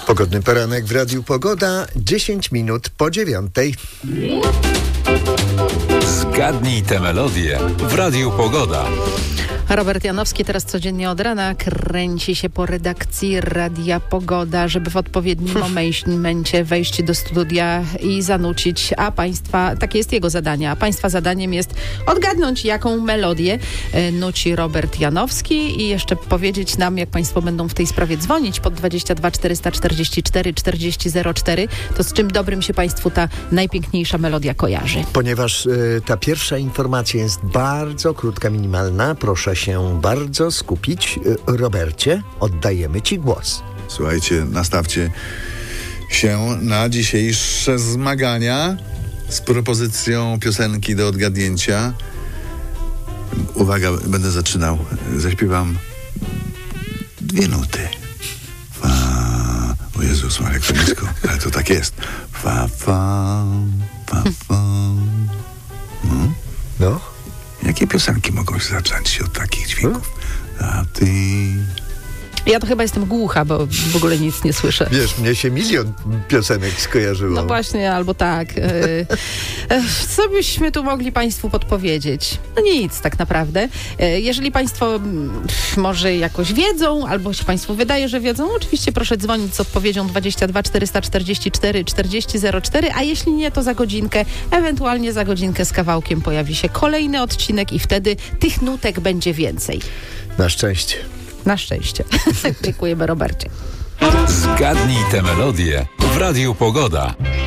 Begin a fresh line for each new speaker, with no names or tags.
Pogodny poranek w Radiu Pogoda, 10 minut po 9:00.
Zgadnij tę melodię w Radiu Pogoda.
Robert Janowski teraz codziennie od rana kręci się po redakcji Radia Pogoda, żeby w odpowiednim momencie wejść do studia i zanucić, a państwa, takie jest jego zadanie, a państwa zadaniem jest odgadnąć, jaką melodię nuci Robert Janowski i jeszcze powiedzieć nam, jak państwo będą w tej sprawie dzwonić pod 22 444 4004, to z czym dobrym się państwu ta najpiękniejsza melodia kojarzy.
Ponieważ ta pierwsza informacja jest bardzo krótka, minimalna, proszę się bardzo skupić. Robercie, oddajemy Ci głos.
Słuchajcie, nastawcie się na dzisiejsze zmagania z propozycją piosenki do odgadnięcia. Uwaga, będę zaczynał. Zaśpiewam 2 nuty. Fa. O Jezus, jak to nisko, ale to tak jest. Fa, fa, fa, fa.
No.
Jakie piosenki mogą się zacząć od takich dźwięków? A ty...
Ja to chyba jestem głucha, bo w ogóle nic nie słyszę.
Wiesz, mnie się milion piosenek skojarzyło.
No właśnie, albo tak. Co byśmy tu mogli państwu podpowiedzieć? No nic tak naprawdę. Jeżeli państwo może jakoś wiedzą, albo się państwu wydaje, że wiedzą, oczywiście proszę dzwonić z odpowiedzią 22 444 4004, a jeśli nie, to za godzinkę, ewentualnie za godzinkę z kawałkiem pojawi się kolejny odcinek i wtedy tych nutek będzie więcej.
Na szczęście.
Na szczęście. Dziękujemy, Robercie.
Zgadnij tę melodię w Radiu Pogoda.